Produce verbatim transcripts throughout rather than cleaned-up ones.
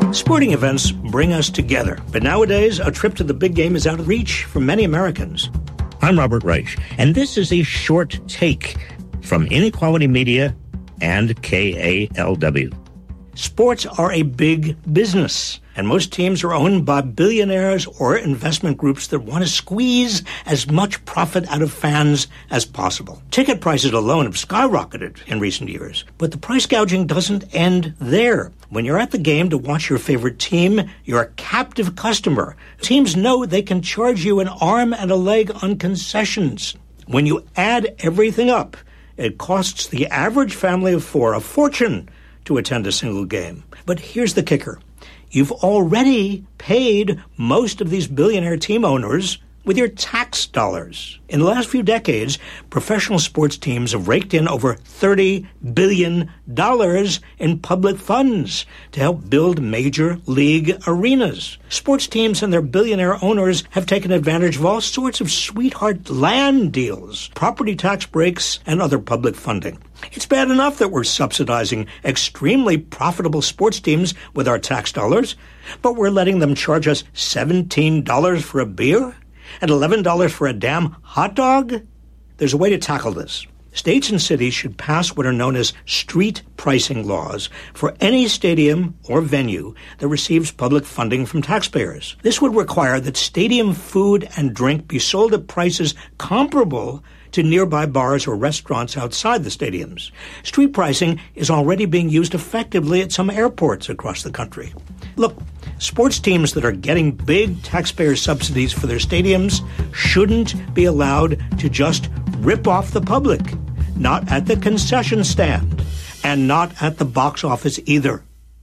Sporting events bring us together, but nowadays a trip to the big game is out of reach for many Americans. I'm Robert Reich, and this is a short take from Inequality Media and K A L W. Sports are a big business, and most teams are owned by billionaires or investment groups that want to squeeze as much profit out of fans as possible. Ticket prices alone have skyrocketed in recent years, but the price gouging doesn't end there. When you're at the game to watch your favorite team, you're a captive customer. Teams know they can charge you an arm and a leg on concessions. When you add everything up, it costs the average family of four a fortune to attend a single game. But here's the kicker. You've already paid most of these billionaire team owners with your tax dollars. In the last few decades, professional sports teams have raked in over thirty billion dollars in public funds to help build major league arenas. Sports teams and their billionaire owners have taken advantage of all sorts of sweetheart land deals, property tax breaks, and other public funding. It's bad enough that we're subsidizing extremely profitable sports teams with our tax dollars, but we're letting them charge us seventeen dollars for a beer and eleven dollars for a damn hot dog? There's a way to tackle this. States and cities should pass what are known as street pricing laws for any stadium or venue that receives public funding from taxpayers. This would require that stadium food and drink be sold at prices comparable to nearby bars or restaurants outside the stadiums. Street pricing is already being used effectively at some airports across the country. Look, sports teams that are getting big taxpayer subsidies for their stadiums shouldn't be allowed to just rip off the public. Not at the concession stand, and not at the box office either.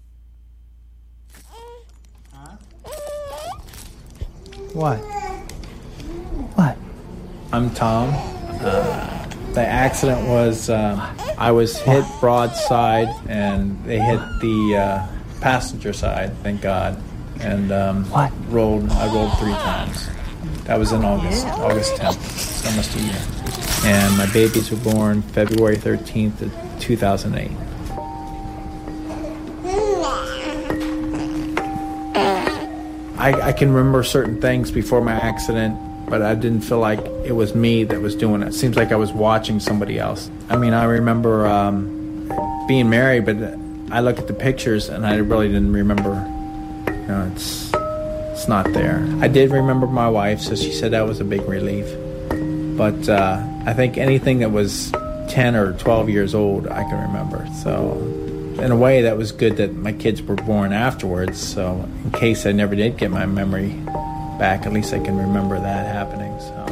What? What? I'm Tom. Uh, the accident was, uh, I was hit broadside, and they hit the uh, passenger side, thank God, and um, what? rolled. I rolled three times. That was in August, August tenth. It's almost a year. And my babies were born February thirteenth of two thousand eight. I, I can remember certain things before my accident, but I didn't feel like it was me that was doing it. It seems like I was watching somebody else. I mean, I remember um, being married, but I look at the pictures and I really didn't remember. You know, it's it's not there. I did remember my wife, so she said that was a big relief. But uh, I think anything that was ten or twelve years old, I can remember. So in a way, that was good that my kids were born afterwards. So in case I never did get my memory back, at least I can remember that happening. So.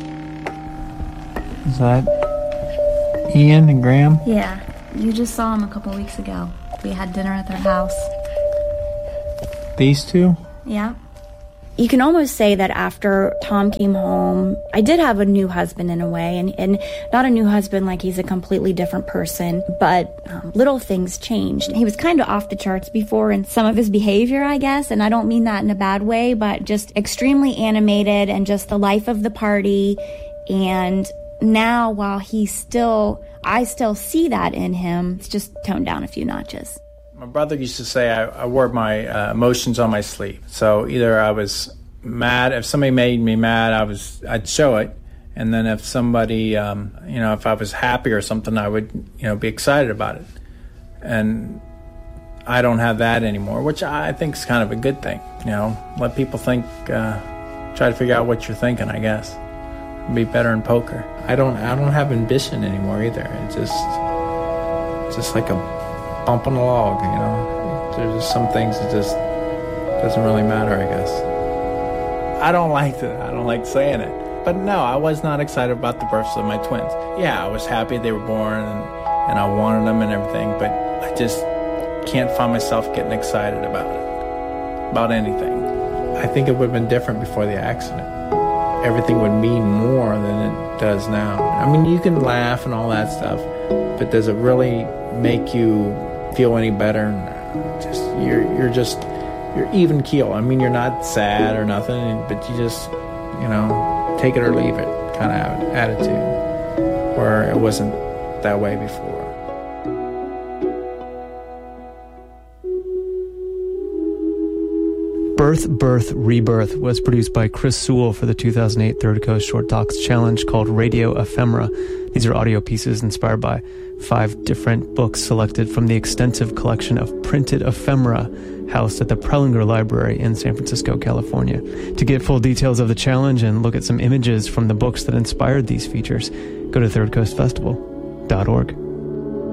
Is that Ian and Graham? Yeah, you just saw them a couple weeks ago. We had dinner at their house. These two? Yeah. You can almost say that after Tom came home, I did have a new husband in a way, and, and not a new husband like he's a completely different person, but um, little things changed. He was kind of off the charts before in some of his behavior, I guess, and I don't mean that in a bad way, but just extremely animated and just the life of the party. And now, while he's still, I still see that in him, it's just toned down a few notches. My brother used to say I, I wore my uh, emotions on my sleeve. So either I was mad, if somebody made me mad, I was, I'd show it. And then if somebody, um, you know, if I was happy or something, I would, you know, be excited about it. And I don't have that anymore, which I think is kind of a good thing. You know, let people think, uh, try to figure out what you're thinking, I guess. Be better in poker. I don't, I don't have ambition anymore either. It's just, it's just like a bump on a log, you know. There's just some things that just doesn't really matter, I guess. I don't like that. I don't like saying it. But no, I was not excited about the births of my twins. Yeah, I was happy they were born and, and I wanted them and everything, but I just can't find myself getting excited about it, about anything. I think it would have been different before the accident. Everything would mean more than it does now. I mean, you can laugh and all that stuff, but does it really make you feel any better? Just you're you're just you're even keel. I mean, you're not sad or nothing, but you just, you know, take it or leave it kind of attitude, where it wasn't that way before. Birth, Birth, Rebirth was produced by Chris Sewell for the two thousand eight Third Coast Short Talks Challenge called Radio Ephemera. These are audio pieces inspired by five different books selected from the extensive collection of printed ephemera housed at the Prelinger Library in San Francisco, California. To get full details of the challenge and look at some images from the books that inspired these features, go to third coast festival dot org.